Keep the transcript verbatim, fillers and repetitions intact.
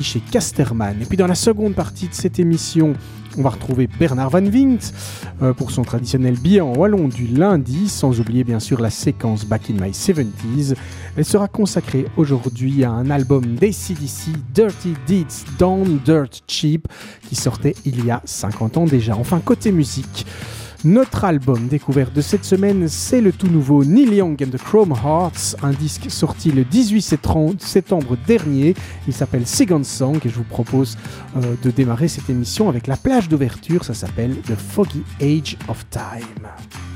chez Casterman. Et puis dans la seconde partie de cette émission, on va retrouver Bernard Van Vingt euh, pour son traditionnel billet en wallon du lundi, sans oublier bien sûr la séquence Back in My seventies. Elle sera consacrée aujourd'hui à un album d'A C D C, Dirty Deeds Done Dirt Cheap, qui sortait il y a cinquante ans déjà. Enfin, côté musique, notre album découvert de cette semaine, c'est le tout nouveau Neil Young and the Chrome Hearts, un disque sorti le dix-huit septembre dernier. Il s'appelle Second Song et je vous propose euh, de démarrer cette émission avec la plage d'ouverture. Ça s'appelle The Foggy Age of Time.